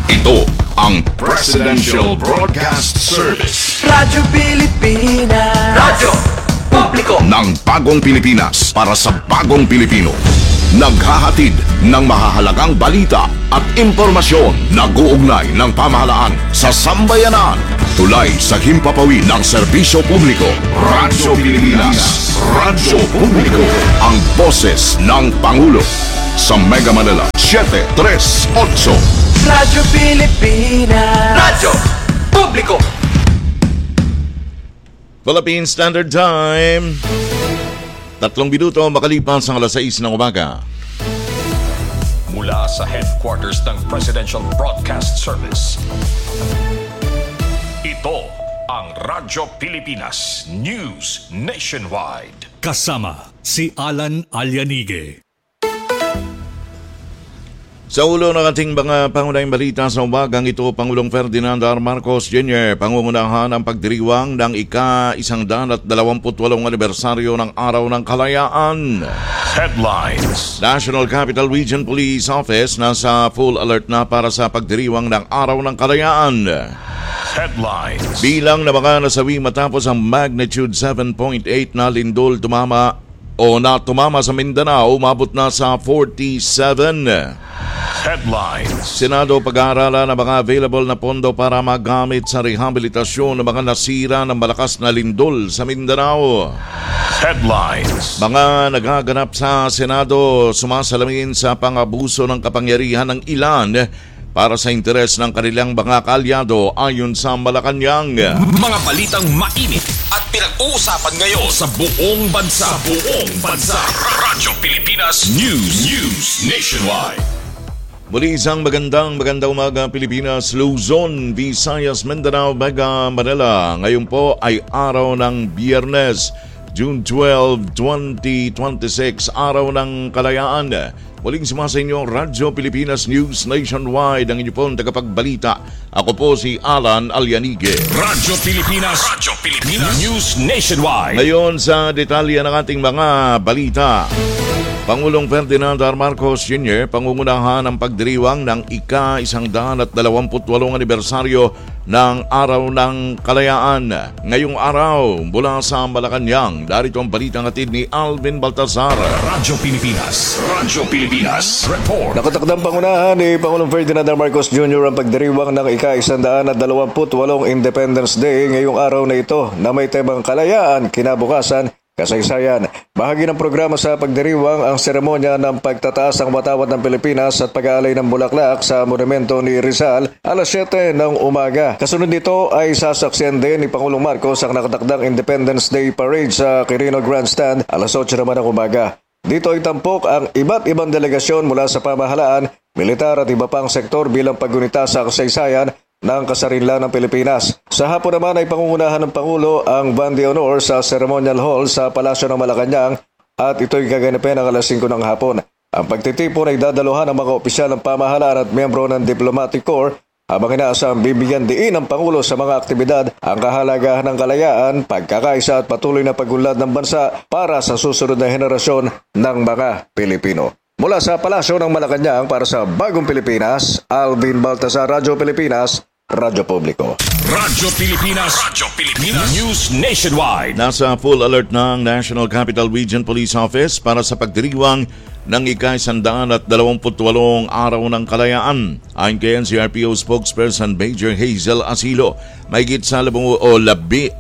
Ito ang Presidential Broadcast Service. Radyo Pilipinas. Radyo Publiko ng bagong Pilipinas para sa bagong Pilipino. Naghahatid ng mahahalagang balita at impormasyon na guugnay ng pamahalaan sa sambayanan. Tulay sa himpapawid ng serbisyo publiko. Radyo Pilipinas. Radyo Publiko. Ang boses ng Pangulo. Sa Mega Manila, 738. Radyo Pilipinas. Radyo Publiko. Philippine Standard Time. 3 minuto makalipas ang alas 6 ng umaga. Mula sa headquarters ng Presidential Broadcast Service. Ito ang Radyo Pilipinas News Nationwide. Kasama si Alan Alyanige. Sa ulo ng ating mga pangunahing balita sa umagang ito, Pangulong Ferdinand R. Marcos Jr. pangungunahan ang pagdiriwang ng ika-128 anibersaryo ng Araw ng Kalayaan. Headlines. National Capital Region Police Office nasa full alert na para sa pagdiriwang ng Araw ng Kalayaan. Headlines. Bilang na mga nasawi matapos ang magnitude 7.8 na lindol tumama sa Mindanao, umabot na sa 47. Headlines. Senado pag-aaralan ng mga available na pondo para magamit sa rehabilitasyon ng mga nasira ng malakas na lindol sa Mindanao. Headlines. Mga nagaganap sa Senado sumasalamin sa pang-abuso ng kapangyarihan ng ilan para sa interes ng kanilang mga kaalyado ayon sa Malacanang. Mga balitang mainit at pinag-uusapan ngayon sa buong bansa. Radyo Pilipinas News Nationwide. Muli isang magandang umaga Pilipinas, Luzon, Visayas, Mindanao, Mega Manila. Ngayon po ay araw ng Biyernes, June 12, 2026, araw ng Kalayaan. Muling sumasa inyo Radyo Pilipinas News Nationwide, ang inyo pong tagapagbalita. Ako po si Alan Alyanige. Radyo Pilipinas News Nationwide. Ngayon sa detalye ng ating mga balita. Pangulong Ferdinand R. Marcos Jr. pangungunahan ang pagdiriwang ng ika-128 anibersaryo ng Araw ng Kalayaan. Ngayong araw, mula sa Malacanang, darito ang balitang hatid ni Alvin Baltazar. Radyo Pilipinas Report. Nakatakdang pangunahan ni Pangulong Ferdinand R. Marcos Jr. ang pagdiriwang ng ika-128 Independence Day ngayong araw na ito na may temang kalayaan, kinabukasan, kasaysayan. Bahagi ng programa sa pagdiriwang ang seremonya ng pagtataas ng watawat ng Pilipinas at pag-aalay ng bulaklak sa monumento ni Rizal alas 7 ng umaga. Kasunod nito ay sasaksiyan din ni Pangulong Marcos ang nakatakdang Independence Day Parade sa Quirino Grandstand alas 8 naman ng umaga. Dito ay tampok ang iba't ibang delegasyon mula sa pamahalaan, militar at iba pang sektor bilang paggunita sa kasaysayan ng kasarinlan ng Pilipinas. Sa hapon naman ay pangungunahan ng Pangulo ang Band de Honor sa Ceremonial Hall sa Palasyo ng Malacanang at ito'y gaganapin ng alas 5 ng hapon. Ang pagtitipon ay dadaluhan ng mga opisyal ng pamahalaan at miyembro ng Diplomatic Corps habang inaasang bibigyan diin ng Pangulo sa mga aktibidad ang kahalagahan ng kalayaan, pagkakaisa at patuloy na pagunlad ng bansa para sa susunod na henerasyon ng mga Pilipino. Mula sa Palasyo ng Malacanang para sa Bagong Pilipinas, Alvin Baltazar, Radyo Pilipinas, Radyo Publiko. Radyo Pilipinas News Nationwide. Nasa full alert ng National Capital Region Police Office para sa pagdiriwang ng ika-128 Araw ng Kalayaan. Ayon kay NCRPO spokesperson Major Hazel Asilo, mahigit sa 8,000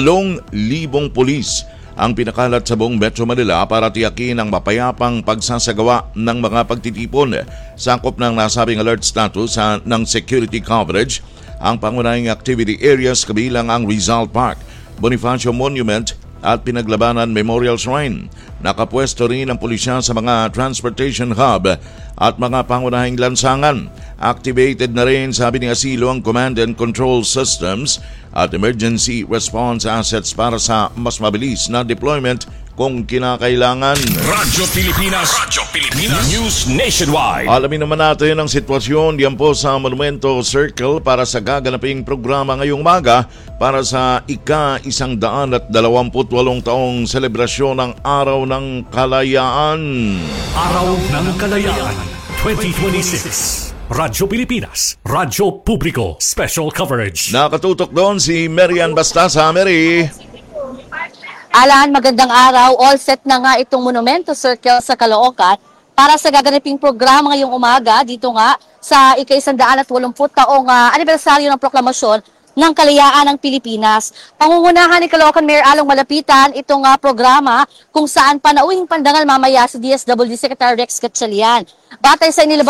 pulis ang pinakalat sa buong Metro Manila para tiyakin ang mapayapang pagsasagawa ng mga pagtitipon. Sakop ng nasabing alert status ng security coverage ang pangunahing activity areas kabilang ang Rizal Park, Bonifacio Monument at Pinaglabanan Memorial Shrine. Nakapwesto rin ang pulisya sa mga transportation hub at mga pangunahing lansangan. Activated na rin, sabi ni Asilo, ang command and control systems at emergency response assets para sa mas mabilis na deployment kung kinakailangan. Radyo Pilipinas News Nationwide. Alamin naman natin ang sitwasyon diyan po sa Monumento Circle para sa gaganaping programa ngayong umaga para sa ika-128 taong selebrasyon ng Araw ng Kalayaan. Araw ng Kalayaan 2026. Radyo Pilipinas, Radyo Publiko, special coverage. Nakatutok doon si Marian Bastasa. Mary. Alan, magandang araw. All set na nga itong Monumento Circle sa Caloocan para sa gaganaping programa ngayong umaga dito nga sa ika-180 taong anibersaryo ng proklamasyon ng kalayaan ng Pilipinas. Pangungunahan ni Caloocan Mayor Along Malapitan itong programa kung saan panauhing pandangal mamaya si DSWD Secretary Rex Gatchalian. Batay sa inilabas